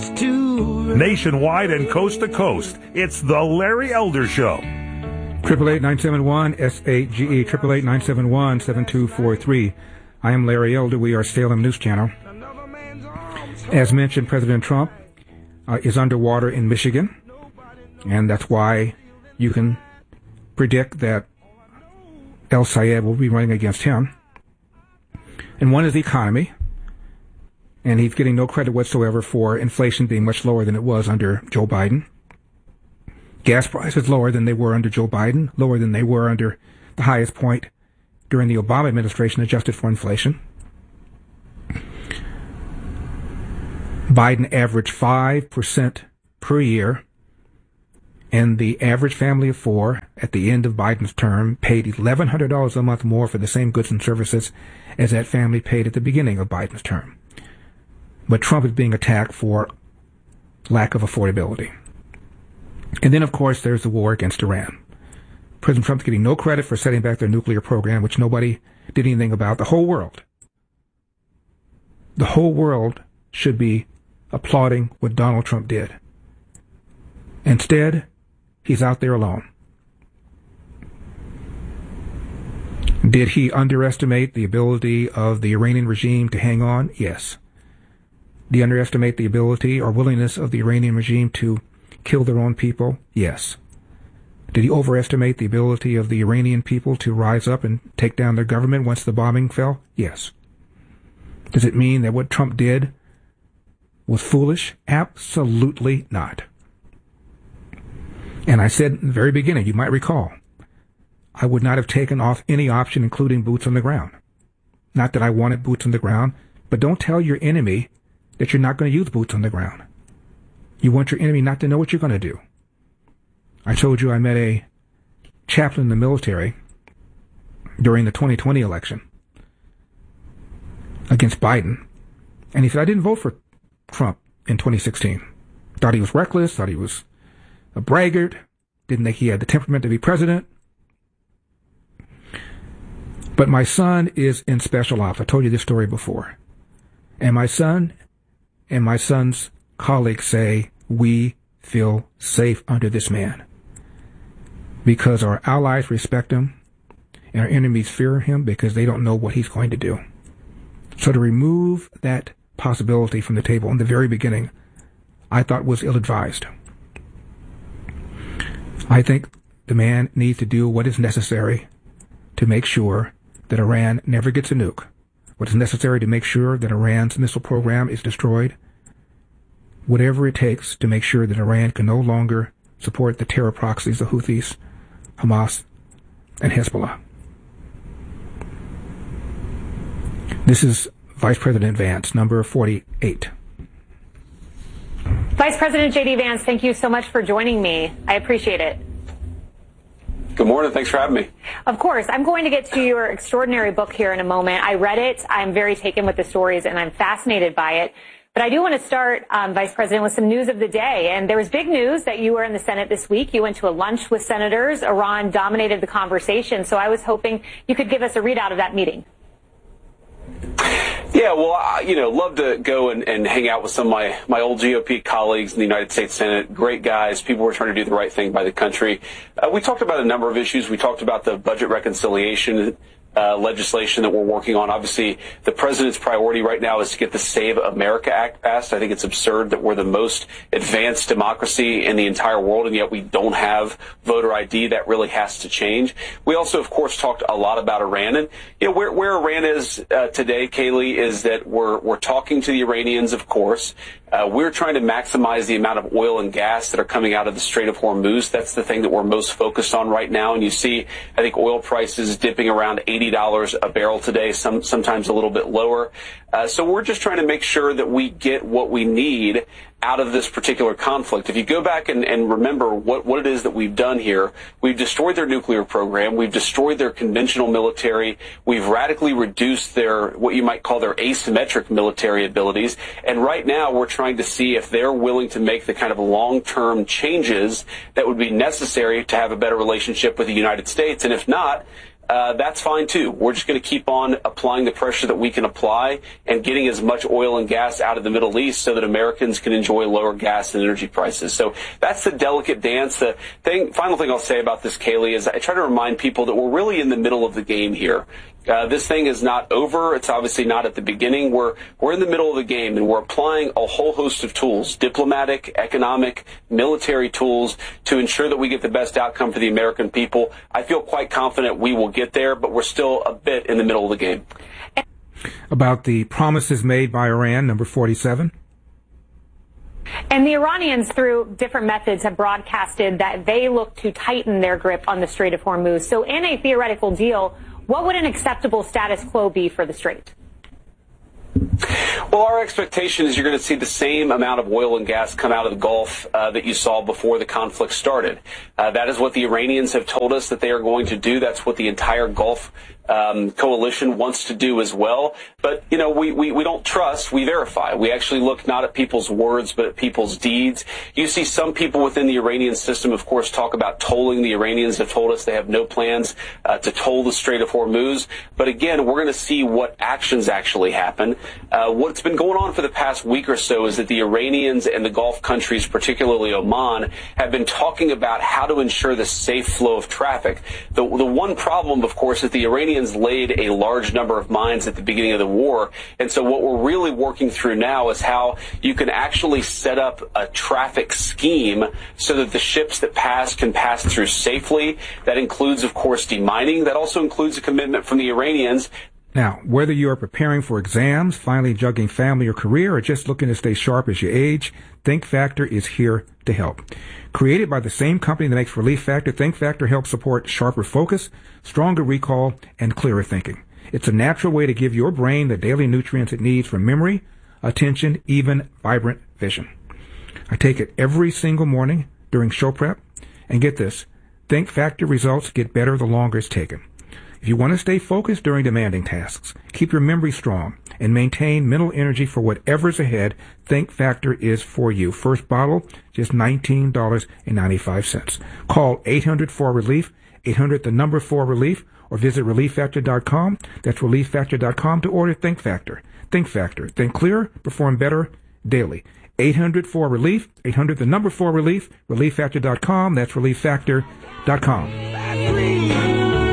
Nationwide and coast to coast, it's the Larry Elder Show. 888-971-SAGE, 888-971-7243. I am Larry Elder. We are Salem News Channel. As mentioned, President Trump is underwater in Michigan, and that's why you can predict that El Sayed will be running against him. And one is the economy, and he's getting no credit whatsoever for inflation being much lower than it was under Joe Biden. Gas prices lower than they were under Joe Biden, lower than they were under the highest point during the Obama administration, adjusted for inflation. Biden averaged 5% per year, and the average family of four at the end of Biden's term paid $1,100 a month more for the same goods and services as that family paid at the beginning of Biden's term. But Trump is being attacked for lack of affordability. And then, of course, there's the war against Iran. President Trump's getting no credit for setting back their nuclear program, which nobody did anything about. The whole world should be applauding what Donald Trump did. Instead, he's out there alone. Did he underestimate the ability of the Iranian regime to hang on? Yes. Did he underestimate the ability or willingness of the Iranian regime to kill their own people? Yes. Did he overestimate the ability of the Iranian people to rise up and take down their government once the bombing fell? Yes. Does it mean that what Trump did was foolish? Absolutely not. And I said in the very beginning, you might recall, I would not have taken off any option, including boots on the ground. Not that I wanted boots on the ground, but don't tell your enemy that you're not going to use boots on the ground. You want your enemy not to know what you're going to do. I told you I met a chaplain in the military during the 2020 election against Biden, and he said, I didn't vote for Trump in 2016. Thought he was reckless, thought he was a braggart, didn't think he had the temperament to be president. But my son is in special ops. I told you this story before. And my son and my son's colleagues say, we feel safe under this man because our allies respect him and our enemies fear him because they don't know what he's going to do. So to remove that possibility from the table in the very beginning, I thought was ill-advised. I think the man needs to do what is necessary to make sure that Iran never gets a nuke, what is necessary to make sure that Iran's missile program is destroyed, whatever it takes to make sure that Iran can no longer support the terror proxies, the Houthis, Hamas, and Hezbollah. This is Vice President Vance, number 48. Vice President J.D. Vance, thank you so much for joining me. I appreciate it. Good morning. Thanks for having me. Of course. I'm going to get to your extraordinary book here in a moment. I read it. I'm very taken with the stories, and I'm fascinated by it. But I do want to start, Vice President, with some news of the day. And there was big news that you were in the Senate this week. You went to a lunch with senators. Iran dominated the conversation. So I was hoping you could give us a readout of that meeting. Yeah, well, love to go and hang out with some of my old GOP colleagues in the United States Senate. Great guys. People who are trying to do the right thing by the country. We talked about a number of issues. We talked about the budget reconciliation legislation that we're working on. Obviously, the president's priority right now is to get the Save America Act passed. I think it's absurd that we're the most advanced democracy in the entire world, and yet we don't have voter ID. That really has to change. We also, of course, talked a lot about Iran. And where Iran is today, Kayleigh, is that we're talking to the Iranians, of course. We're trying to maximize the amount of oil and gas that are coming out of the Strait of Hormuz. That's the thing that we're most focused on right now. And you see, I think, oil prices dipping around $80 a barrel today, sometimes a little bit lower. So we're just trying to make sure that we get what we need out of this particular conflict. If you go back and remember what it is that we've done here, we've destroyed their nuclear program, we've destroyed their conventional military, we've radically reduced their, what you might call their asymmetric military abilities, and right now we're trying to see if they're willing to make the kind of long-term changes that would be necessary to have a better relationship with the United States, and if not, that's fine too. We're just going to keep on applying the pressure that we can apply and getting as much oil and gas out of the Middle East so that Americans can enjoy lower gas and energy prices. So that's the delicate dance. The final thing I'll say about this, Kayleigh, is I try to remind people that we're really in the middle of the game here. This thing is not over. It's obviously not at the beginning. We're in the middle of the game, and we're applying a whole host of tools, diplomatic, economic, military tools, to ensure that we get the best outcome for the American people. I feel quite confident we will get there, but we're still a bit in the middle of the game. About the promises made by Iran, number 47. And the Iranians, through different methods, have broadcasted that they look to tighten their grip on the Strait of Hormuz. So in a theoretical deal, what would an acceptable status quo be for the Strait? Well, our expectation is you're going to see the same amount of oil and gas come out of the Gulf that you saw before the conflict started. That is what the Iranians have told us that they are going to do. That's what the entire Gulf coalition wants to do as well. But, you know, we don't trust, we verify. We actually look not at people's words, but at people's deeds. You see some people within the Iranian system, of course, talk about tolling. The Iranians have told us they have no plans to toll the Strait of Hormuz. But again, we're going to see what actions actually happen. What's been going on for the past week or so is that the Iranians and the Gulf countries, particularly Oman, have been talking about how to ensure the safe flow of traffic. The one problem, of course, is the Iranians laid a large number of mines at the beginning of the war. And so what we're really working through now is how you can actually set up a traffic scheme so that the ships that pass can pass through safely. That includes, of course, demining. That also includes a commitment from the Iranians. Now, whether you are preparing for exams, finally juggling family or career, or just looking to stay sharp as you age, Think Factor is here to help. Created by the same company that makes Relief Factor, Think Factor helps support sharper focus, stronger recall, and clearer thinking. It's a natural way to give your brain the daily nutrients it needs for memory, attention, even vibrant vision. I take it every single morning during show prep, and get this, Think Factor results get better the longer it's taken. If you want to stay focused during demanding tasks, keep your memory strong, and maintain mental energy for whatever's ahead, Think Factor is for you. First bottle, just $19.95. Call 800-4RELIEF, 800-4RELIEF, or visit ReliefFactor.com. That's ReliefFactor.com to order Think Factor. Think Factor. Think clearer, perform better daily. 800-4RELIEF, 800-4RELIEF, ReliefFactor.com. That's ReliefFactor.com.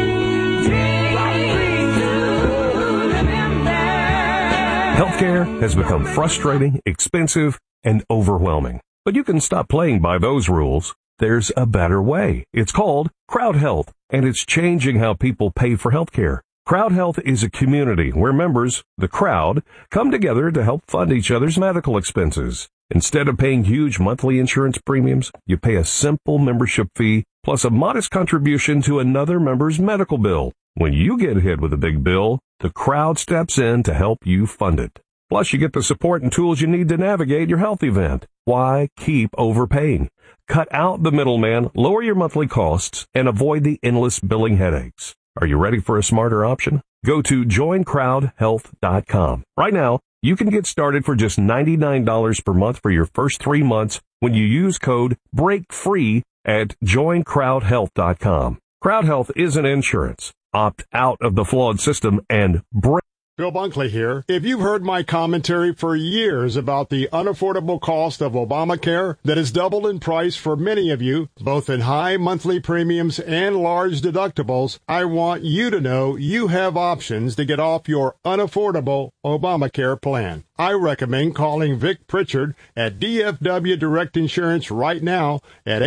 Healthcare has become frustrating, expensive, and overwhelming. But you can stop playing by those rules. There's a better way. It's called Crowd Health, and it's changing how people pay for healthcare. Crowd Health is a community where members, the crowd, come together to help fund each other's medical expenses. Instead of paying huge monthly insurance premiums, you pay a simple membership fee plus a modest contribution to another member's medical bill. When you get hit with a big bill, the crowd steps in to help you fund it. Plus, you get the support and tools you need to navigate your health event. Why keep overpaying? Cut out the middleman, lower your monthly costs, and avoid the endless billing headaches. Are you ready for a smarter option? Go to joincrowdhealth.com. Right now, you can get started for just $99 per month for your first 3 months when you use code BREAKFREE at joincrowdhealth.com. Crowd Health isn't insurance. Opt out of the flawed system and break. Bill Bunkley here. If you've heard my commentary for years about the unaffordable cost of Obamacare that has doubled in price for many of you, both in high monthly premiums and large deductibles, I want you to know you have options to get off your unaffordable Obamacare plan. I recommend calling Vic Pritchard at DFW Direct Insurance right now at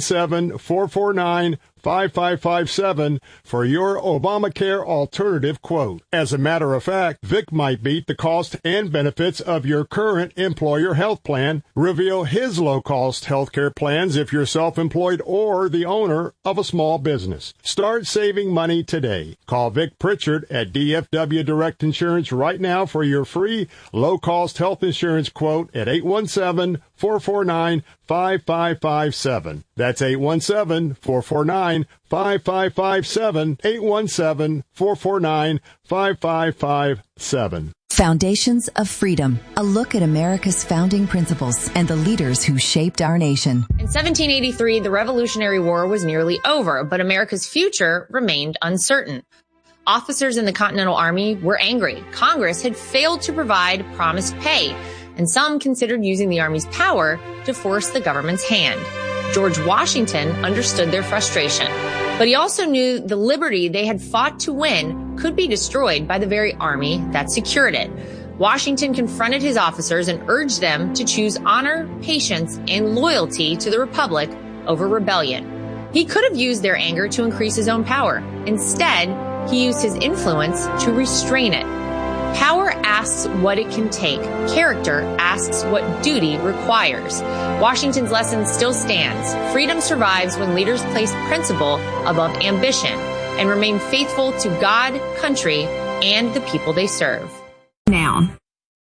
817-449-5557 for your Obamacare alternative quote. As a matter of fact, Vic might beat the cost and benefits of your current employer health plan, reveal his low-cost healthcare plans if you're self-employed or the owner of a small business. Start saving money today. Call Vic Pritchard at DFW Direct Insurance right now for your free low-cost health insurance quote at 817-449-5557. That's 817-449-5557, 817-449-5557. Foundations of Freedom, a look at America's founding principles and the leaders who shaped our nation. In 1783, the Revolutionary War was nearly over, but America's future remained uncertain. Officers in the Continental Army were angry. Congress had failed to provide promised pay, and some considered using the Army's power to force the government's hand. George Washington understood their frustration, but he also knew the liberty they had fought to win could be destroyed by the very army that secured it. Washington confronted his officers and urged them to choose honor, patience, and loyalty to the Republic over rebellion. He could have used their anger to increase his own power. Instead, he used his influence to restrain it. Power asks what it can take. Character asks what duty requires. Washington's lesson still stands. Freedom survives when leaders place principle above ambition and remain faithful to God, country, and the people they serve. Noun.